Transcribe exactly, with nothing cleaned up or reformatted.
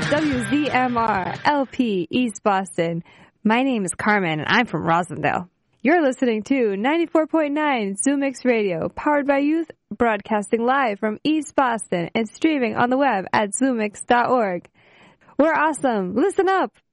W Z M R L P East Boston. My name is Carmen, and I'm from Rosendale. You're listening to ninety-four point nine ZooMix Radio, powered by youth, broadcasting live from East Boston and streaming on the web at zoomix dot org. We're awesome. Listen up.